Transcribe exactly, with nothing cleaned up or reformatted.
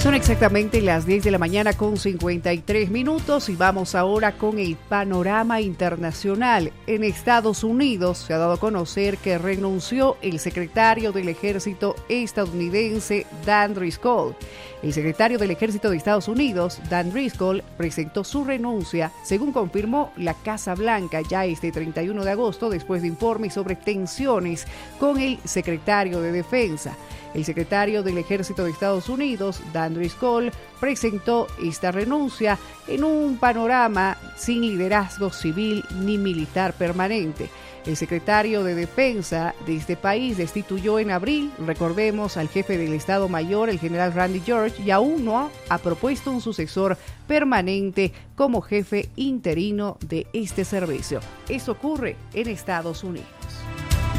Son exactamente las diez de la mañana con cincuenta y tres minutos y vamos ahora con el panorama internacional. En Estados Unidos se ha dado a conocer que renunció el secretario del Ejército estadounidense Dan Driscoll. El secretario del Ejército de Estados Unidos, Dan Driscoll, presentó su renuncia, según confirmó la Casa Blanca ya este treinta y uno de agosto, después de informes sobre tensiones con el secretario de Defensa. El secretario del Ejército de Estados Unidos, Dan Driscoll, presentó esta renuncia en un panorama sin liderazgo civil ni militar permanente. El secretario de Defensa de este país destituyó en abril, recordemos, al jefe del Estado Mayor, el general Randy George, y aún no ha propuesto un sucesor permanente como jefe interino de este servicio. Esto ocurre en Estados Unidos.